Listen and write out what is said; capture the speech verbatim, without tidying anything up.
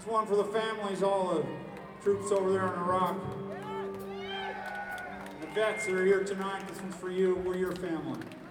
It's one for the families, all the troops over there in Iraq. The vets that are here tonight, this one's for you. We're your family.